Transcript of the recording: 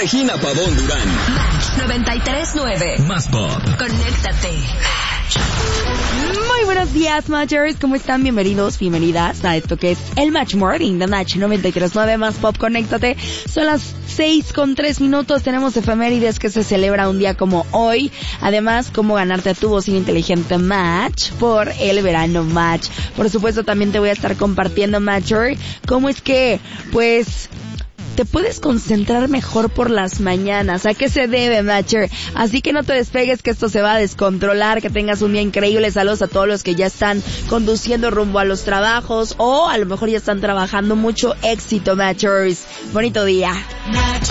Regina Pavón Durán. Match 93.9. Más pop. Conéctate. Muy buenos días, Matchers. ¿Cómo están? Bienvenidos, bienvenidas a esto que es el Match Morning de Match 93.9 Más Pop. Conéctate. Son las 6:03. Tenemos efemérides que se celebra un día como hoy. Además, cómo ganarte tu bocina inteligente Match por el verano Match. Por supuesto, también te voy a estar compartiendo, Matcher, cómo es que, pues, te puedes concentrar mejor por las mañanas. ¿A qué se debe, Matcher? Así que no te despegues, que esto se va a descontrolar. Que tengas un día increíble. Saludos a todos los que ya están conduciendo rumbo a los trabajos o a lo mejor ya están trabajando. Mucho éxito, Matchers. Bonito día. Match